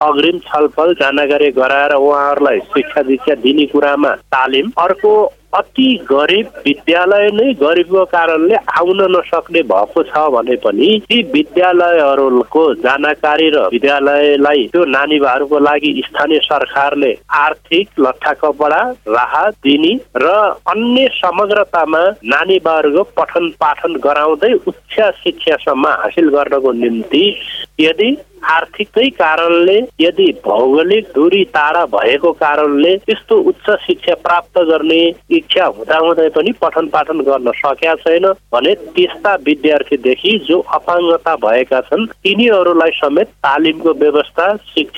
अग्रिम छलफल जानकारी गराएर उहाँहरूलाई शिक्षा दीक्षा दिने कुरामा तालिम। अर्को, अति गरिब विद्यालय नै गरिबको कारणले आउन नसक्ने भएको छ भने पनि ती विद्यालयहरूको जानकारी र विद्यालयलाई त्यो नानीहरूको लागि स्थानीय सरकारले आर्थिक लट्ठा कपडा राहत दिने र अन्य समग्रतामा नानीहरूको पठन पाठन गराउँदै उच्च शिक्षासम्म हासिल गर्नको निम्ति यदि आर्थिकै कारणले, यदि भौगोलिक दूरी टाढा भएको कारणले त्यस्तो उच्च शिक्षा प्राप्त गर्ने इच्छा हुँदाहुँदै पनि पठन पाठन गर्न सकेका छैन भने त्यस्ता विद्यार्थीदेखि जो अपाङ्गता भएका छन् तिनीहरूलाई समेत तालिमको व्यवस्था, शिक्षा